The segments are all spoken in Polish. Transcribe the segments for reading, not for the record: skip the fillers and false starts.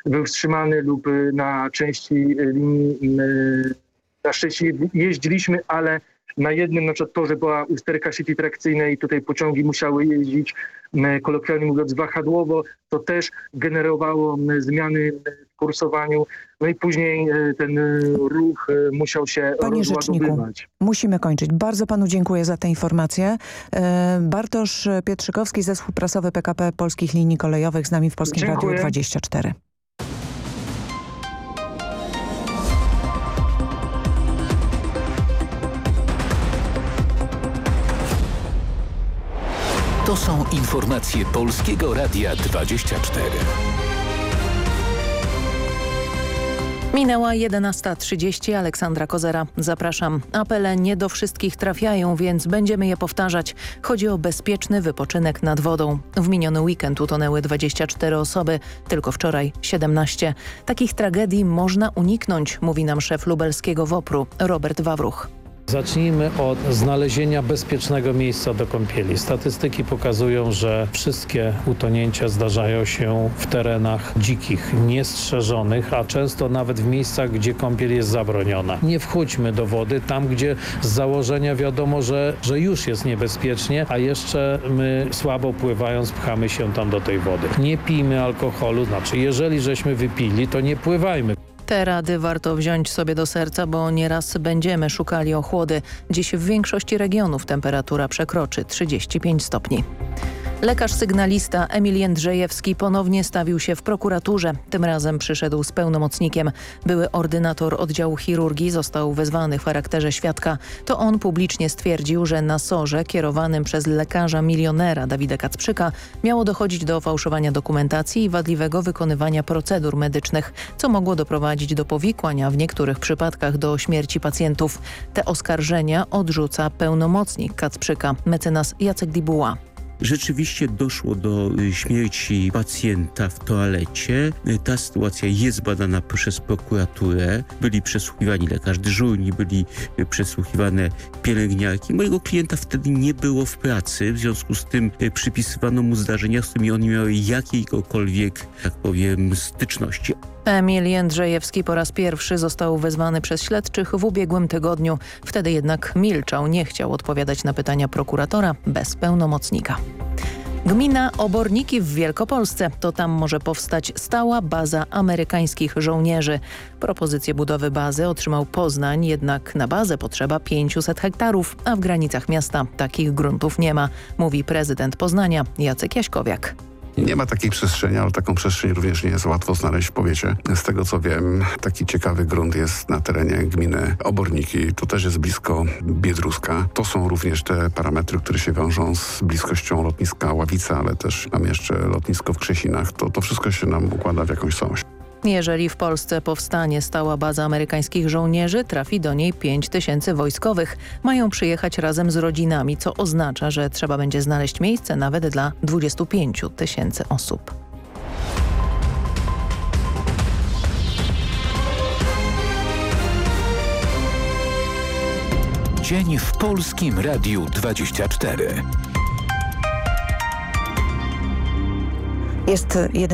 był wstrzymany lub na części linii na szczęście jeździliśmy, ale na jednym na przykład torze była usterka sieci trakcyjnej, tutaj pociągi musiały jeździć, kolokwialnie mówiąc, wahadłowo. To też generowało zmiany w kursowaniu. No i później ten ruch musiał się Panie rzeczniku, musimy kończyć. Bardzo panu dziękuję za tę informację. Bartosz Pietrzykowski, zespół prasowy PKP Polskich Linii Kolejowych z nami w Polskim Radiu 24. To są informacje Polskiego Radia 24. Minęła 11:30. Aleksandra Kozera. Zapraszam. Apele nie do wszystkich trafiają, więc będziemy je powtarzać. Chodzi o bezpieczny wypoczynek nad wodą. W miniony weekend utonęły 24 osoby, tylko wczoraj 17. Takich tragedii można uniknąć, mówi nam szef lubelskiego WOPR-u Robert Wawruch. Zacznijmy od znalezienia bezpiecznego miejsca do kąpieli. Statystyki pokazują, że wszystkie utonięcia zdarzają się w terenach dzikich, niestrzeżonych, a często nawet w miejscach, gdzie kąpiel jest zabroniona. Nie wchódźmy do wody tam, gdzie z założenia wiadomo, że już jest niebezpiecznie, a jeszcze my słabo pływając pchamy się tam do tej wody. Nie pijmy alkoholu, znaczy jeżeli żeśmy wypili, to nie pływajmy. Te rady warto wziąć sobie do serca, bo nieraz będziemy szukali ochłody. Dziś w większości regionów temperatura przekroczy 35 stopni. Lekarz sygnalista Emil Jędrzejewski ponownie stawił się w prokuraturze. Tym razem przyszedł z pełnomocnikiem. Były ordynator oddziału chirurgii został wezwany w charakterze świadka. To on publicznie stwierdził, że na SOR-ze kierowanym przez lekarza milionera Dawida Kacprzyka miało dochodzić do fałszowania dokumentacji i wadliwego wykonywania procedur medycznych, co mogło doprowadzić do powikłań, a w niektórych przypadkach do śmierci pacjentów. Te oskarżenia odrzuca pełnomocnik Kacprzyka, mecenas Jacek Dibuła. Rzeczywiście doszło do śmierci pacjenta w toalecie. Ta sytuacja jest badana przez prokuraturę. Byli przesłuchiwani lekarze dyżurni, byli przesłuchiwane pielęgniarki. Mojego klienta wtedy nie było w pracy, w związku z tym przypisywano mu zdarzenia, z którymi on nie miał jakiejkolwiek, tak powiem, styczności. Emil Jędrzejewski po raz pierwszy został wezwany przez śledczych w ubiegłym tygodniu. Wtedy jednak milczał, nie chciał odpowiadać na pytania prokuratora bez pełnomocnika. Gmina Oborniki w Wielkopolsce. To tam może powstać stała baza amerykańskich żołnierzy. Propozycję budowy bazy otrzymał Poznań, jednak na bazę potrzeba 500 hektarów, a w granicach miasta takich gruntów nie ma, mówi prezydent Poznania Jacek Jaśkowiak. Nie ma takiej przestrzeni, ale taką przestrzeń również nie jest łatwo znaleźć w powiecie. Z tego co wiem, taki ciekawy grunt jest na terenie gminy Oborniki. Tu też jest blisko Biedruska. To są również te parametry, które się wiążą z bliskością lotniska Ławica, ale też mam jeszcze lotnisko w Krzesinach. To wszystko się nam układa w jakąś całość. Jeżeli w Polsce powstanie stała baza amerykańskich żołnierzy, trafi do niej 5000 wojskowych. Mają przyjechać razem z rodzinami, co oznacza, że trzeba będzie znaleźć miejsce nawet dla 25 000 osób. Dzień w Polskim Radiu 24. Jest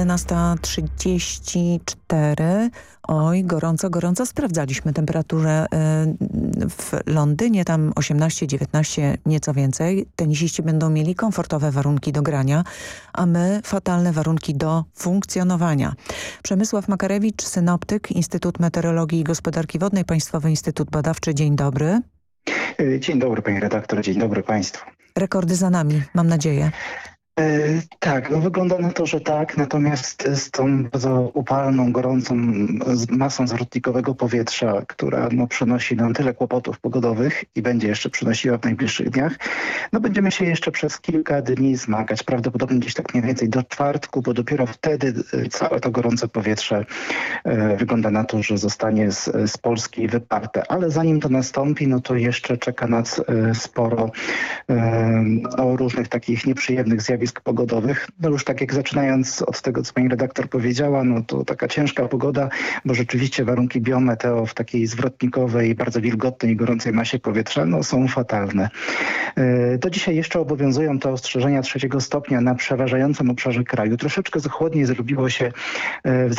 11:34. Oj, gorąco, gorąco. Sprawdzaliśmy temperaturę w Londynie, tam 18-19, nieco więcej. Tenisiści będą mieli komfortowe warunki do grania, a my fatalne warunki do funkcjonowania. Przemysław Makarewicz, synoptyk, Instytut Meteorologii i Gospodarki Wodnej, Państwowy Instytut Badawczy. Dzień dobry. Dzień dobry, pani redaktor, dzień dobry państwu. Rekordy za nami, mam nadzieję. Tak, no wygląda na to, że tak, natomiast z tą bardzo upalną, gorącą masą zwrotnikowego powietrza, która przynosi nam tyle kłopotów pogodowych i będzie jeszcze przynosiła w najbliższych dniach, będziemy się jeszcze przez kilka dni zmagać, prawdopodobnie gdzieś tak mniej więcej do czwartku, bo dopiero wtedy całe to gorące powietrze wygląda na to, że zostanie z Polski wyparte. Ale zanim to nastąpi, to jeszcze czeka nas sporo różnych takich nieprzyjemnych zjawisk pogodowych. Już tak jak zaczynając od tego, co pani redaktor powiedziała, to taka ciężka pogoda, bo rzeczywiście warunki biometeo w takiej zwrotnikowej, bardzo wilgotnej i gorącej masie powietrza są fatalne. Do dzisiaj jeszcze obowiązują te ostrzeżenia 3. stopnia na przeważającym obszarze kraju. Troszeczkę chłodniej zrobiło się w